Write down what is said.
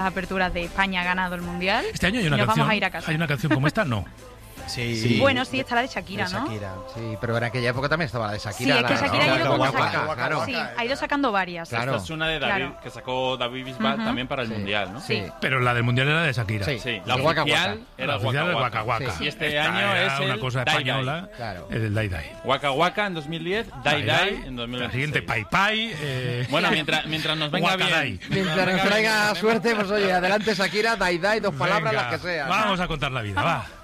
aperturas de España ha ganado el Mundial. Este año hay y una nos canción. vamos a ir a casa. ¿Hay una canción como esta? No. Sí. Bueno, sí, está la de Shakira, De ¿no? Shakira. Sí, pero en aquella época también estaba la de Sí, Shakira. es que Shakira ha ido como Waka Waka, sacando. claro. Sí, ha ido sacando varias. Claro. Esta es una de David, Claro. que sacó David Bisbal también para el Sí. Mundial, ¿no? Sí. Pero la del Mundial era de Shakira. Sí. Sí, la El Waka oficial Waka. era La el oficial Waka es Waka. Waka Waka. Sí. Y este Esta año era es una el cosa Dai española. Claro. Es el Dai Dai. Waka Waka en 2010, Dai Dai en 2016. La siguiente, Pai Pai. Bueno, mientras nos venga Wakadai. bien. Mientras nos traiga suerte, pues oye, adelante Shakira, Dai Dai, dos palabras, Venga, las que sean. Vamos a contar la vida, va.